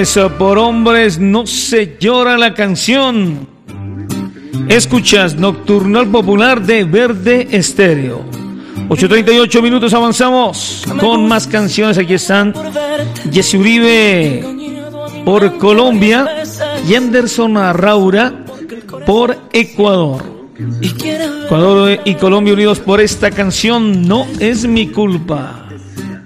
Mujeres por hombres no se llora la canción. Escuchas Nocturnal Popular de Verde Estéreo. 8:38 minutos, avanzamos con más canciones. Aquí están Jesse Uribe por Colombia y Anderson Raura por Ecuador. Ecuador y Colombia unidos por esta canción, No es mi culpa.